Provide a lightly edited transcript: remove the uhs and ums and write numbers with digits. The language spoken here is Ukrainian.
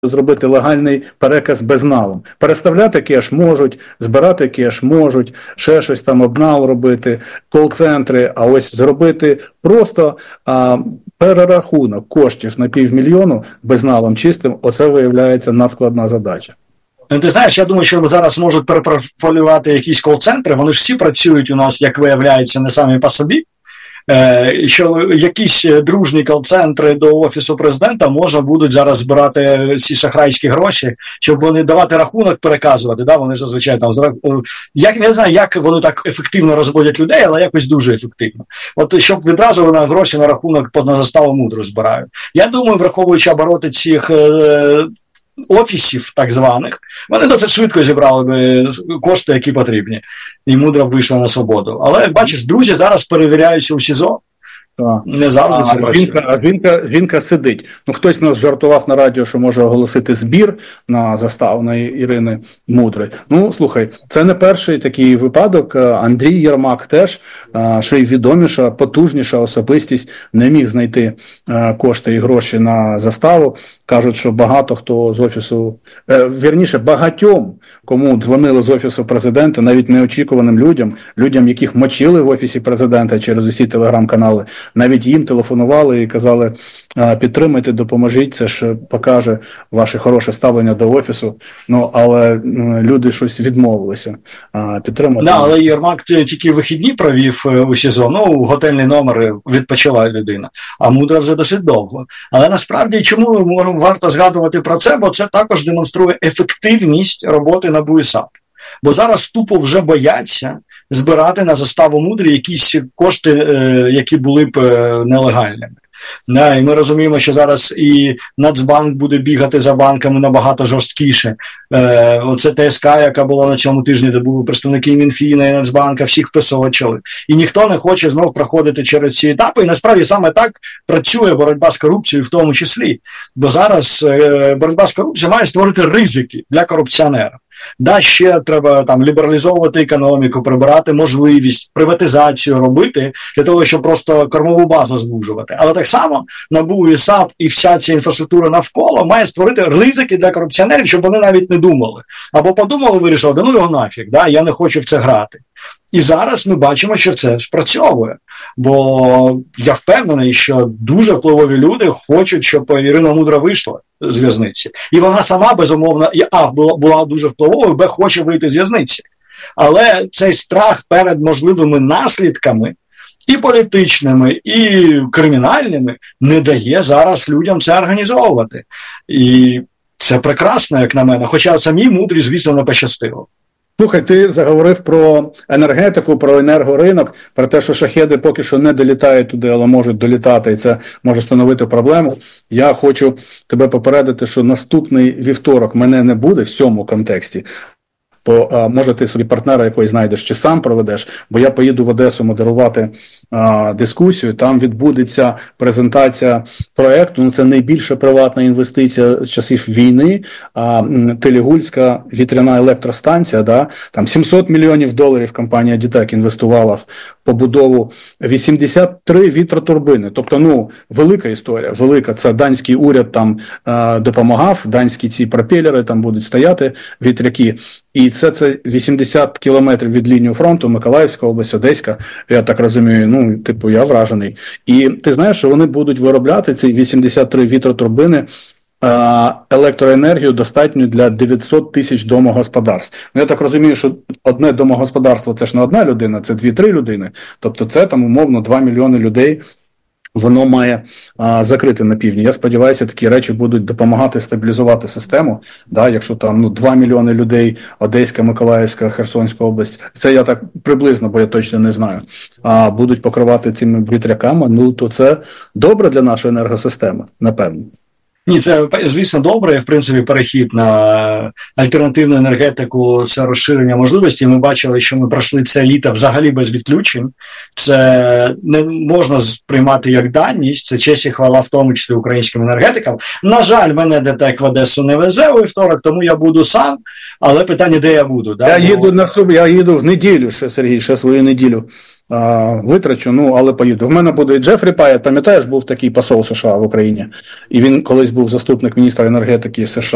зробити легальний переказ безналом. Переставляти кеш можуть, збирати кеш можуть, ще щось там обнал робити, кол-центри, а ось зробити просто перерахунок коштів на 500 000 безналом чистим, оце виявляється надскладна задача. Ти знаєш, я думаю, що зараз можуть перепрофілювати якісь кол-центри, вони ж всі працюють у нас, як виявляється, не самі по собі. Що якісь дружні кол-центри до Офісу Президента може будуть зараз збирати ці шахрайські гроші, щоб вони давати рахунок, переказувати. Да? Вони ж зазвичай там я не знаю, як вони так ефективно розводять людей, але якось дуже ефективно. От щоб відразу вони гроші на рахунок на заставу мудру збирають. Я думаю, враховуючи обороти цих офісів так званих, вони досить швидко зібрали би кошти, які потрібні. І мудро вийшла на свободу. Але, як бачиш, друзі зараз перевіряються у СІЗО. Не завжди це працює. Жінка сидить. Ну, хтось нас жартував на радіо, що може оголосити збір на заставу на Ірини Мудрої. Ну, слухай, це не перший такий випадок. Андрій Єрмак теж, ще й відоміша, потужніша особистість, не міг знайти кошти і гроші на заставу. Кажуть, що багато хто з Офісу, вірніше, багатьом, кому дзвонили з Офісу Президента, навіть неочікуваним людям, яких мочили в Офісі Президента через усі телеграм-канали, навіть їм телефонували і казали, підтримайте, допоможіть, це ж покаже ваше хороше ставлення до Офісу. Ну, але люди щось відмовилися підтримати. Да, але Єрмак тільки вихідні провів у СІЗО, ну, готельні номери, відпочила людина, а Мудра вже досить довго. Але насправді, чому варто згадувати про це, бо це також демонструє ефективність роботи НАБУ і САП. Бо зараз тупо вже бояться збирати на заставу Мудрі якісь кошти, які були б нелегальними. Да, і ми розуміємо, що зараз і Нацбанк буде бігати за банками набагато жорсткіше. Оце ТСК, яка була на цьому тижні, де були представники Мінфіна і Нацбанка, всіх песочили. І ніхто не хоче знов проходити через ці етапи. І насправді саме так працює боротьба з корупцією в тому числі. Бо зараз боротьба з корупцією має створити ризики для корупціонера. Да, ще треба там лібералізовувати економіку, прибирати можливість, приватизацію робити для того, щоб просто кормову базу звужувати. Але так само НАБУ і САП і вся ця інфраструктура навколо має створити ризики для корупціонерів, щоб вони навіть не думали. Або подумали, вирішили, да ну його нафіг, да, я не хочу в це грати. І зараз ми бачимо, що це спрацьовує. Бо я впевнений, що дуже впливові люди хочуть, щоб Ірина Мудра вийшла з в'язниці. І вона сама, безумовно, була дуже впливовою, бо хоче вийти з в'язниці. Але цей страх перед можливими наслідками і політичними, і кримінальними не дає зараз людям це організовувати. І це прекрасно, як на мене. Хоча самій Мудрі, звісно, не пощастило. Слухай, ти заговорив про енергетику, про енергоринок, про те, що шахеди поки що не долітають туди, але можуть долітати, і це може становити проблему. Я хочу тебе попередити, що наступний вівторок мене не буде в цьому контексті. Бо може ти собі партнера якогось знайдеш чи сам проведеш, бо я поїду в Одесу модерувати дискусію, там відбудеться презентація проєкту, ну це найбільша приватна інвестиція з часів війни, Телігульська вітряна електростанція, да? Там $700 мільйонів компанія Дітек інвестувала в побудову 83 вітротурбини, тобто, ну, велика історія, велика, це данський уряд там допомагав, данські ці пропелери там будуть стояти, вітряки. І це 80 кілометрів від лінії фронту, Миколаївська область, Одеська, я так розумію, ну, типу, я вражений. І ти знаєш, що вони будуть виробляти ці 83 вітротурбини електроенергію достатньо для 900 тисяч домогосподарств. Ну, я так розумію, що одне домогосподарство – це ж не одна людина, це 2-3 людини. Тобто це там умовно 2 мільйони людей воно має закрити на півдні. Я сподіваюся, такі речі будуть допомагати стабілізувати систему, да, якщо там 2 мільйони людей, Одеська, Миколаївська, Херсонська область, це я так приблизно, бо я точно не знаю, будуть покривати цими вітряками, ну то це добре для нашої енергосистеми, напевно. Ні, це, звісно, добре, в принципі, перехід на альтернативну енергетику, це розширення можливостей. Ми бачили, що ми пройшли це літо взагалі без відключень. Це не можна сприймати як даність, це честь і хвала в тому числі українським енергетикам. На жаль, мене ДТЕК в Одесу не везе у вівторок, тому я буду сам, але питання, де я буду. Да? Я їду в неділю ще, Сергій, ще свою неділю. Витрачу, ну, але поїду. В мене буде і Джефрі Паєт, пам'ятаєш, був такий посол США в Україні, і він колись був заступник міністра енергетики США.